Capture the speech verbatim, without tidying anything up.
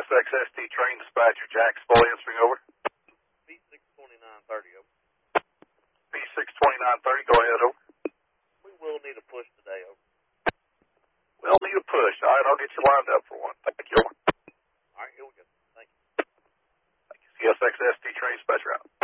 S X S T train dispatcher, Jacksonville answering over. B six twenty-nine thirty, over. B six twenty-nine thirty, go ahead, over. We will need a push today, over. We'll need a push. All right, I'll get you lined up for one. Thank you, over. All right, here we go. Thank you. Thank you. C S X S T train dispatcher out.